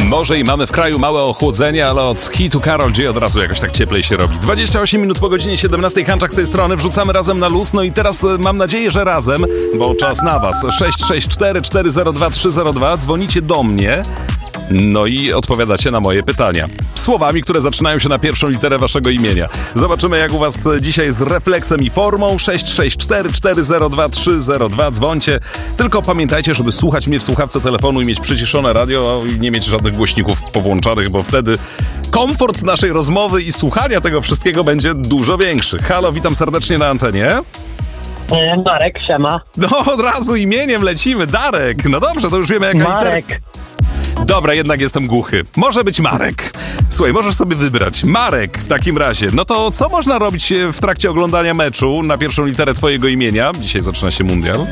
Może i mamy w kraju małe ochłodzenie, ale od hitu Karol G od razu jakoś tak cieplej się robi. 28 minut po godzinie 17, Hanczak z tej strony, wrzucamy razem na luz. No i teraz mam nadzieję, że razem, bo czas na was. 664 402 302, dzwonicie do mnie. No i odpowiadacie na moje pytania. Słowami, które zaczynają się na pierwszą literę waszego imienia. Zobaczymy, jak u was dzisiaj z refleksem i formą. 664 402 302, dzwońcie. Tylko pamiętajcie, żeby słuchać mnie w słuchawce telefonu i mieć przyciszone radio i nie mieć żadnych głośników powłączanych, bo wtedy komfort naszej rozmowy i słuchania tego wszystkiego będzie dużo większy. Halo, witam serdecznie na antenie. Marek, siema. No, od razu imieniem lecimy. Darek. No dobrze, to już wiemy, jaka litera. Marek. Dobra, jednak jestem głuchy. Może być Marek. Słuchaj, możesz sobie wybrać. Marek w takim razie. No to co można robić w trakcie oglądania meczu na pierwszą literę twojego imienia? Dzisiaj zaczyna się mundial.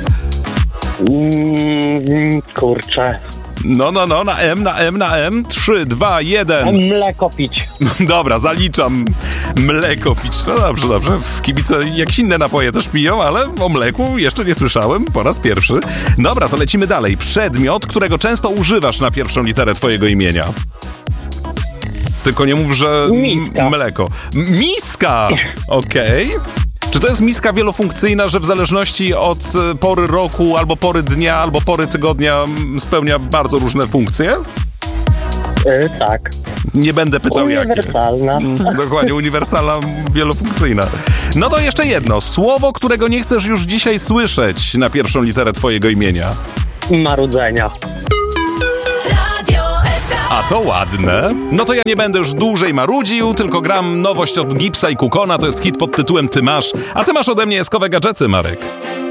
Kurczę. No, na M. 3, 2, 1. Mleko pić. Dobra, zaliczam. Mleko pić. No dobrze. W kibice jakieś inne napoje też piją, ale o mleku jeszcze nie słyszałem po raz pierwszy. Dobra, to lecimy dalej. Przedmiot, którego często używasz na pierwszą literę twojego imienia. Tylko nie mów, że Miska. mleko. Miska! Okej. Czy to jest miska wielofunkcyjna, że w zależności od pory roku, albo pory dnia, albo pory tygodnia spełnia bardzo różne funkcje? Tak. Nie będę pytał jakie. Uniwersalna. Dokładnie, uniwersalna, wielofunkcyjna. No to jeszcze jedno. Słowo, którego nie chcesz już dzisiaj słyszeć na pierwszą literę twojego imienia. Marudzenia. A to ładne. No to ja nie będę już dłużej marudził, tylko gram nowość od Gipsa i Kukona. To jest hit pod tytułem Ty masz. A ty masz ode mnie eskowe gadżety, Marek.